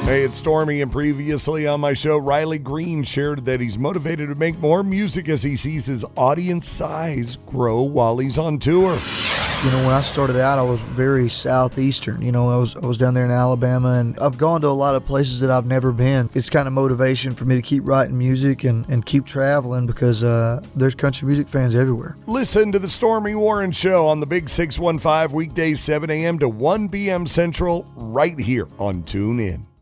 Hey, it's Stormy, and previously on my show, Riley Green shared that he's motivated to make more music as he sees his audience size grow while he's on tour. You know, when I started out, I was very southeastern. You know, I was down there in Alabama, and I've gone to a lot of places that I've never been. It's kind of motivation for me to keep writing music and keep traveling because there's country music fans everywhere. Listen to the Stormy Warren Show on the Big 615 weekdays 7 a.m. to 1 p.m. Central right here on TuneIn.